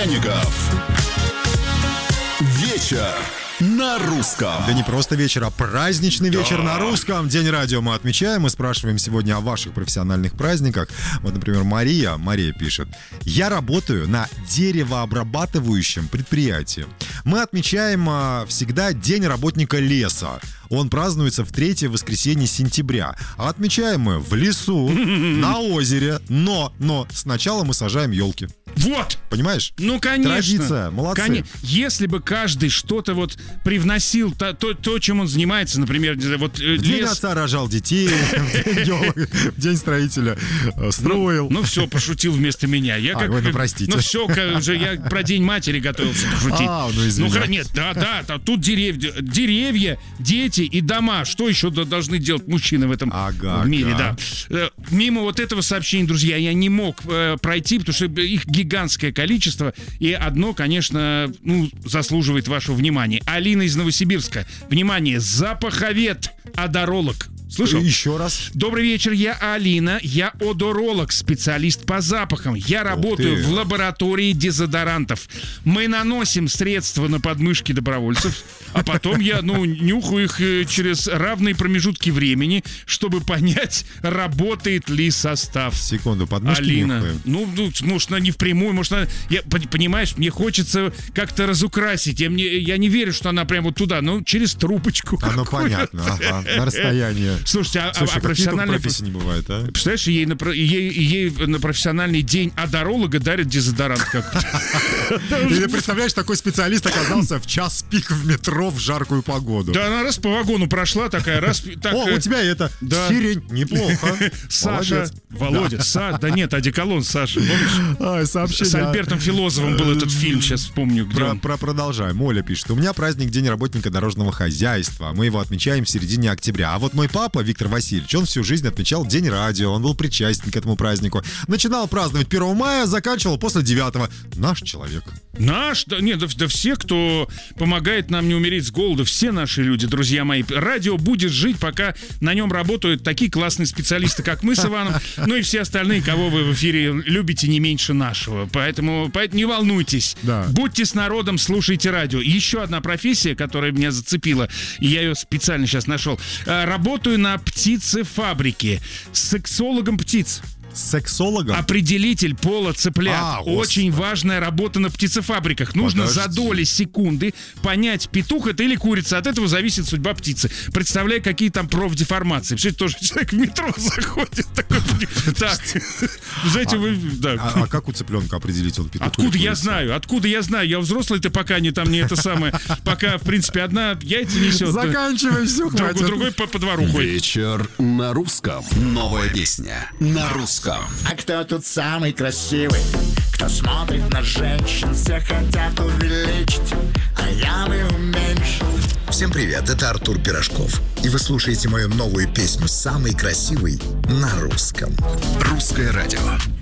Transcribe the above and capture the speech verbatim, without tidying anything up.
Пряников. Вечер на русском. Да не просто вечер, а праздничный вечер да. на русском. День радио мы отмечаем. Мы спрашиваем сегодня о ваших профессиональных праздниках. Вот, например, Мария. Мария пишет. Я работаю на деревообрабатывающем предприятии. Мы отмечаем а, всегда День работника леса. Он празднуется в третье воскресенье сентября. А отмечаем мы в лесу, на озере. Но, но сначала мы сажаем елки. Вот! Понимаешь? Ну, конечно. Традиция, молодцы. Коне... Если бы каждый что-то вот привносил, то, то, то чем он занимается, например, вот в день лес... отца рожал детей, в день строителя строил. Ну, все, пошутил вместо меня. Я как... Ой, ну, простите. Ну, все, уже я про День матери готовился пошутить. А, ну, извиняюсь. Ну, нет, да, да, тут деревья, деревья, дети и дома. Что еще должны делать мужчины в этом ага, мире, ага. да. Мимо вот этого сообщения, друзья, я не мог э, пройти, потому что их гигантское количество, и одно, конечно, ну, заслуживает вашего внимания. Алина из Новосибирска. Внимание, запаховед, одоролог. Слышал? Еще раз. Добрый вечер, я Алина, я одоролог, специалист по запахам. Я работаю в лаборатории дезодорантов. Мы наносим средства на подмышки добровольцев, а потом я, ну, нюхаю их через равные промежутки времени, чтобы понять, работает ли состав. Секунду, подмышки Алина, нюхаем. ну, ну, может, она не впрямую, может, она... Я, понимаешь, мне хочется как-то разукрасить. Я, мне, я не верю, что она прямо вот туда, но через трубочку. А, ну, понятно, ага, на расстоянии. Слушайте, а, Слушай, а профессиональный... профессии не бывает, а? Представляешь, ей на, ей, ей на профессиональный день одоролога дарят дезодорант какой-то. Или, представляешь, такой специалист оказался в час пик в метро в жаркую погоду. Да, она раз по вагону прошла, такая раз... О, у тебя это сирень, неплохо. Саша, Володя, Саша, да нет, одеколон Саша, помнишь? Сообщение. С Альбертом Филозовым был этот фильм, сейчас вспомню, где он. Про продолжаем. Оля пишет. У меня праздник День работника дорожного хозяйства. Мы его отмечаем в середине октября. А вот мой папа, Виктор Васильевич, он всю жизнь отмечал День радио. Он был причастен к этому празднику. Начинал праздновать первого мая, заканчивал после девятого. Наш человек. Наш? Да, нет, да, да все, кто помогает нам не умереть с голода, все наши люди, друзья мои. Радио будет жить, пока на нем работают такие классные специалисты, как мы с Иваном, ну и все остальные, кого вы в эфире любите не меньше нашего. Поэтому, поэтому не волнуйтесь. Да. Будьте с народом, слушайте радио. Еще одна профессия, которая меня зацепила, и я ее специально сейчас нашел. Работаю на птицефабрике с сексологом птиц. Сексологом? Определитель пола цыплят. А, очень важная работа на птицефабриках. Нужно Подожди. за доли секунды понять, петух это или курица. От этого зависит судьба птицы. Представляй, какие там профдеформации. Все, тоже человек в метро заходит. Такой, так, знаете, вы... А как у цыпленка определить, он петух? Откуда я знаю? Откуда я знаю? Я взрослый-то пока не там, не это самое. Пока, в принципе, одна яйца несет. Заканчивай, все, хватит. Другой по двору ходит. Вечер на русском. Новая песня на русском. А кто тут самый красивый? Кто смотрит на женщин, все хотят увеличить, а я бы уменьшил. Всем привет, это Артур Пирожков. И вы слушаете мою новую песню «Самый красивый» на русском. Русское радио.